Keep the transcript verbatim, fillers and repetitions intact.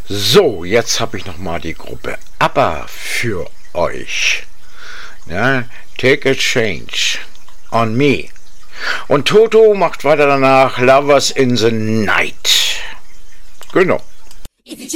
So, jetzt habe ich nochmal die Gruppe ABBA für euch. Ja, Take a Change on Me. Und Toto macht weiter danach Lovers in the Night. Genau.